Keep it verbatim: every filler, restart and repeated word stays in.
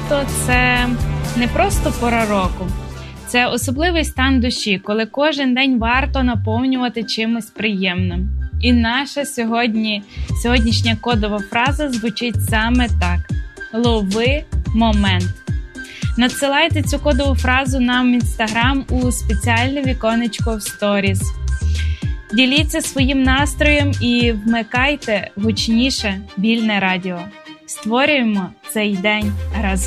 літо – це не просто пора року. Це особливий стан душі, коли кожен день варто наповнювати чимось приємним. І наша сьогодні, сьогоднішня кодова фраза звучить саме так. Лови момент. Надсилайте цю кодову фразу нам в Інстаграм у спеціальне віконечко в сторіз. Діліться своїм настроєм і вмикайте гучніше вільне радіо. Створюємо цей день разом.